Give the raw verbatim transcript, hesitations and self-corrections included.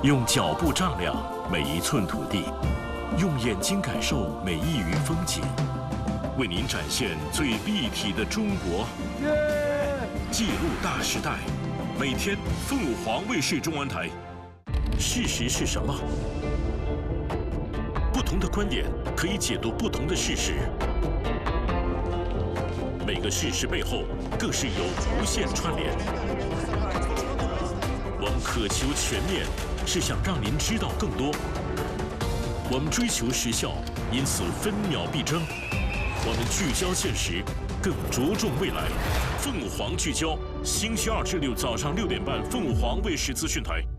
用脚步丈量每一寸土地，用眼睛感受每一隅风景，为您展现最立体的中国。记录大时代，每天凤凰卫视中文台。事实是什么？不同的观点可以解读不同的事实。每个事实背后更是有无限串联。我们渴求全面，是想让您知道更多。我们追求时效，因此分秒必争。我们聚焦现实，更着重未来。凤凰聚焦，星期二至六早上六点半，凤凰卫视资讯台。